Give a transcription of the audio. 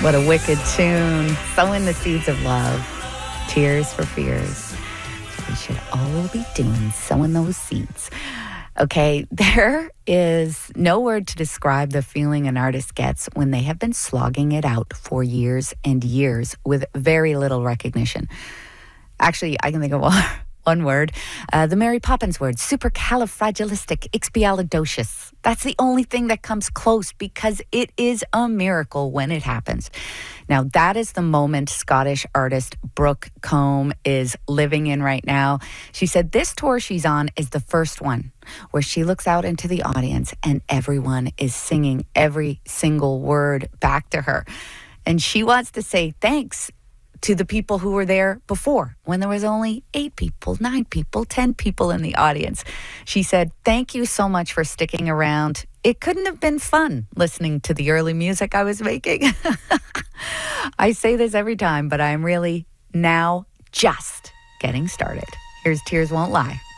What a wicked tune. Sowing the seeds of love. Tears for Fears. We should all be doing, sowing those seeds. Okay, there is no word to describe the feeling an artist gets when they have been slogging it out for years and years with very little recognition. Actually, I can think of one word, the Mary Poppins word, supercalifragilisticexpialidocious. That's the only thing that comes close because it is a miracle when it happens. Now, that is the moment Scottish artist Brooke Combe is living in right now. She said this tour she's on is the first one where she looks out into the audience and everyone is singing every single word back to her. And she wants to say thanks to the people who were there before, when there was only 8 people, 9 people, 10 people in the audience. She said, thank you so much for sticking around. It couldn't have been fun listening to the early music I was making. I say this every time, but I'm really now just getting started. Here's Tears Won't Lie.